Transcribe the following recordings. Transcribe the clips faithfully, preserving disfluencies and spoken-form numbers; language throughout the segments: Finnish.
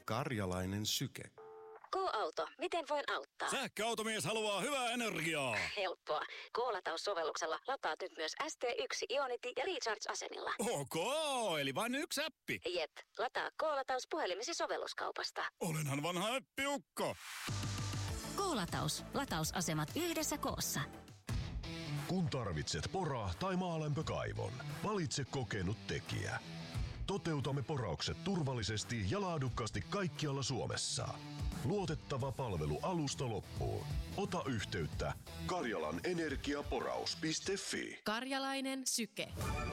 Karjalainen syke. K-auto, miten voin auttaa? Sähköautomies haluaa hyvää energiaa. Helppoa. K-lataussovelluksella lataat nyt myös S T yksi Ionity ja Recharge-asemilla. Ok, eli vain yksi appi. Jep, lataa K-lataus puhelimesi sovelluskaupasta. Olenhan vanha äppiukko. K-lataus. Latausasemat yhdessä koossa. Kun tarvitset pora- tai maalämpökaivon, valitse kokenut tekijä. Toteutamme poraukset turvallisesti ja laadukkaasti kaikkialla Suomessa. Luotettava palvelu alusta loppuun. Ota yhteyttä karjalanenergiaporaus piste fi. Karjalainen syke.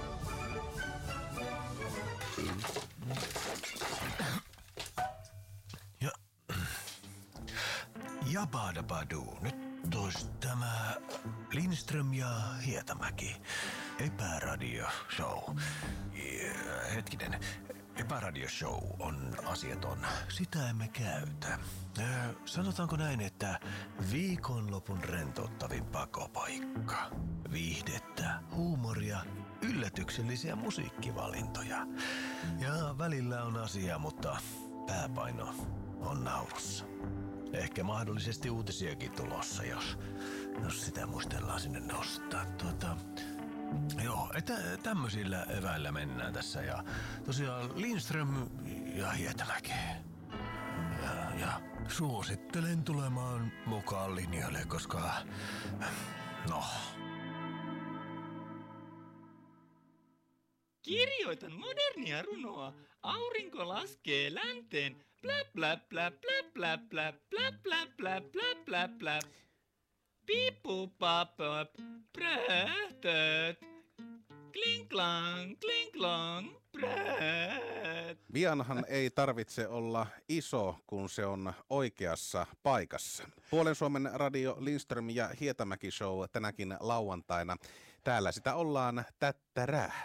Ja, ja badabadu. Nyt olisi tämä Lindström ja Hietamäki. Epäradio show. Ja, hetkinen. Epäradioshow on asiaton. Sitä emme käytä. Äh, sanotaanko näin, että viikonlopun rentouttavin pakopaikka. Viihdettä, huumoria, yllätyksellisiä musiikkivalintoja. Ja välillä on asia, mutta pääpaino on naurussa. Ehkä mahdollisesti uutisiakin tulossa, jos, jos sitä muistellaan sinne nostaa. Tuota... Joo, että tämmöisillä eväillä mennään tässä ja tosiaan Lindström ja Hietamäki. Ja, ja suosittelen tulemaan mukaan linjoille, koska no. Kirjoitan modernia runoa. Aurinko laskee länteen. Blä blä blä blä blä blä blä blä blä blä blä blä. Pipu papap, prähtöt. Kling klang, kling klang, präht. Vianhan ei tarvitse olla iso, kun se on oikeassa paikassa. Puolen Suomen radio Lindström ja Hietamäki show tänäkin lauantaina. Täällä sitä ollaan tättärää.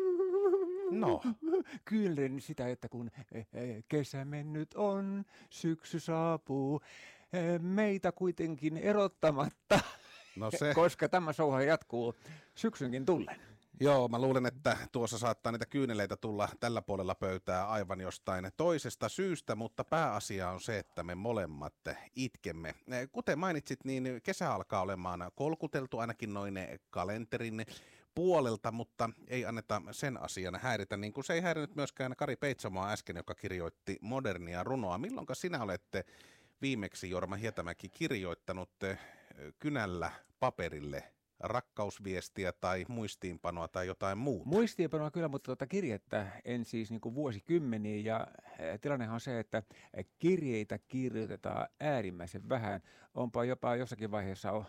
No. Kyllin sitä, että kun kesä mennyt on, syksy saapuu, meitä kuitenkin erottamatta, No se. koska tämä showha jatkuu syksynkin tullen. Joo, mä luulen, että tuossa saattaa niitä kyyneleitä tulla tällä puolella pöydää aivan jostain toisesta syystä, mutta pääasia on se, että me molemmat itkemme. Kuten mainitsit, niin kesä alkaa olemaan kolkuteltu ainakin noin kalenterin puolelta, mutta ei anneta sen asian häiritä, niin kuin se ei häirinyt myöskään Kari Peitsamoa äsken, joka kirjoitti modernia runoa. Milloinka sinä olette viimeksi, Jorma Hietamäki, kirjoittanut kynällä paperille rakkausviestiä tai muistiinpanoa tai jotain muuta? Muistiinpanoa kyllä, mutta tuota kirjettä en siis niin kuin vuosikymmeniä, ja tilannehan on se, että kirjeitä kirjoitetaan äärimmäisen vähän. Onpa jopa jossakin vaiheessa on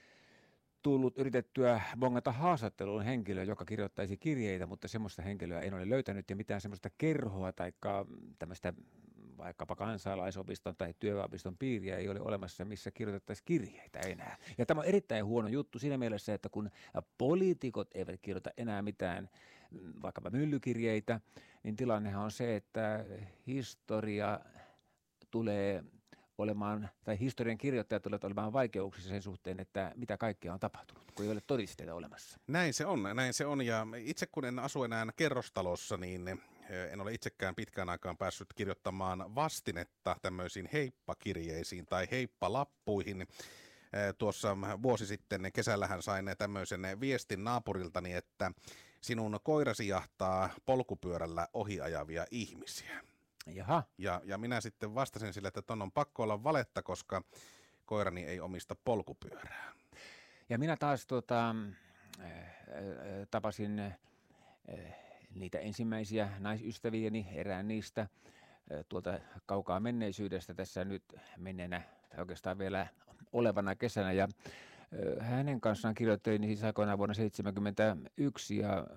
tullut yritettyä bongata haastatteluun henkilöä, joka kirjoittaisi kirjeitä, mutta semmoista henkilöä en ole löytänyt, ja mitään semmoista kerhoa tai tämmöistä vaikkapa kansalaisopiston tai työväenopiston piiriä ei ole olemassa, missä kirjoitettaisiin kirjeitä enää. Ja tämä on erittäin huono juttu siinä mielessä, että kun poliitikot eivät kirjoita enää mitään vaikkapa myllykirjeitä, niin tilannehan on se, että historia tulee olemaan, tai historian kirjoittajat tulevat olemaan vaikeuksissa sen suhteen, että mitä kaikkea on tapahtunut, kun ei ole todisteita olemassa. Näin se on, näin se on, ja itse kun en asu enää kerrostalossa, niin en ole itsekään pitkään aikaan päässyt kirjoittamaan vastinetta tämmöisiin heippakirjeisiin tai heippalappuihin. Tuossa vuosi sitten kesällähän sain tämmöisen viestin naapuriltani, että sinun koirasi jahtaa polkupyörällä ohiajavia ihmisiä. Jaha. Ja, ja minä sitten vastasin sille, että ton on pakko olla valetta, koska koirani ei omista polkupyörää. Ja minä taas tuota, äh, tapasin äh, niitä ensimmäisiä naisystäviäni, erään niistä äh, tuolta kaukaa menneisyydestä tässä nyt menneenä, oikeastaan vielä olevana kesänä. Ja äh, hänen kanssaan kirjoittelin siis aikoinaan vuonna seitsemänkymmentäyksi, ja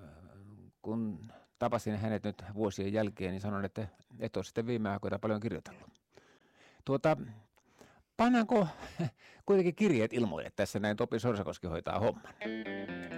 kun tapasin hänet nyt vuosien jälkeen, niin sanon, että et ole sitten viime aikoina paljon kirjoitellut. Tuota, pannaanko kuitenkin kirjeet ilmoille tässä näin, Topi Sorsakoski hoitaa homman.